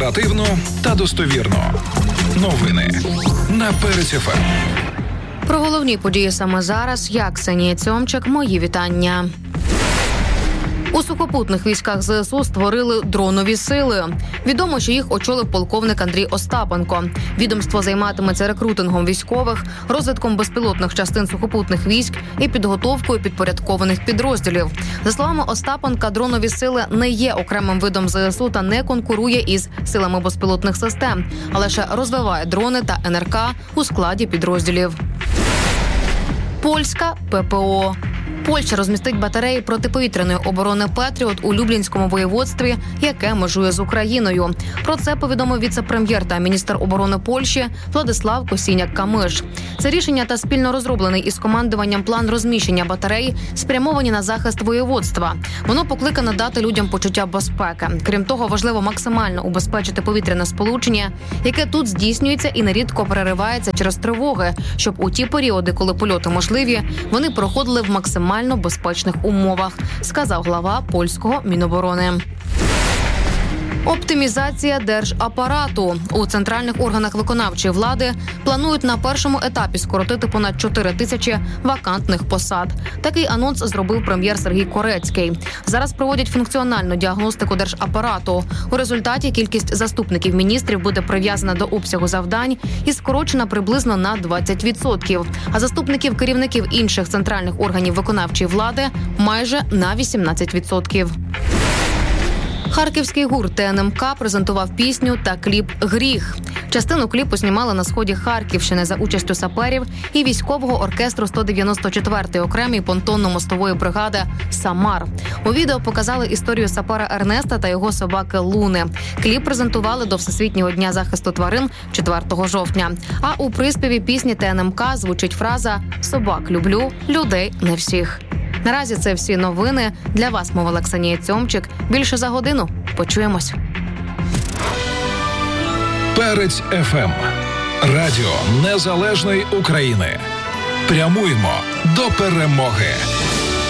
Оперативно та достовірно. Новини на Перець ФМ. Про головні події саме зараз я, Ксенія Цьомчик, мої вітання. У сухопутних військах ЗСУ створили дронові сили. Відомо, що їх очолив полковник Андрій Остапенко. Відомство займатиметься рекрутингом військових, розвитком безпілотних частин сухопутних військ і підготовкою підпорядкованих підрозділів. За словами Остапенка, дронові сили не є окремим видом ЗСУ та не конкурує із силами безпілотних систем, а лише розвиває дрони та НРК у складі підрозділів. Польська ППО. Польща розмістить батареї протиповітряної оборони «Петріот» у Люблінському воєводстві, яке межує з Україною. Про це повідомив віце-прем'єр та міністр оборони Польщі Владислав Косіняк-Камиш. Це рішення та спільно розроблений із командуванням план розміщення батарей спрямовані на захист воєводства. Воно покликано дати людям почуття безпеки. Крім того, важливо максимально убезпечити повітряне сполучення, яке тут здійснюється і нерідко переривається через тривоги, щоб у ті періоди, коли польоти можливі, вони проходили в максимально безпечних умовах, сказав глава польського Міноборони. Оптимізація держапарату. У центральних органах виконавчої влади планують на першому етапі скоротити понад 4 тисячі вакантних посад. Такий анонс зробив прем'єр Сергій Корецький. Зараз проводять функціональну діагностику держапарату. У результаті кількість заступників міністрів буде прив'язана до обсягу завдань і скорочена приблизно на 20%. А заступників керівників інших центральних органів виконавчої влади майже на 18%. Харківський гурт ТНМК презентував пісню та кліп «Гріх». Частину кліпу знімали на сході Харківщини за участю саперів і військового оркестру 194-ї окремої понтонно-мостової бригади «Самар». У відео показали історію сапера Ернеста та його собаки Луни. Кліп презентували до Всесвітнього дня захисту тварин 4 жовтня. А у приспіві пісні ТНМК звучить фраза «Собак люблю, людей не всіх». Наразі це всі новини. Для вас мовила Ксенія Цьомчик. Більше за годину. Почуємось. Перець ФМ. Радіо Незалежної України. Прямуємо до перемоги.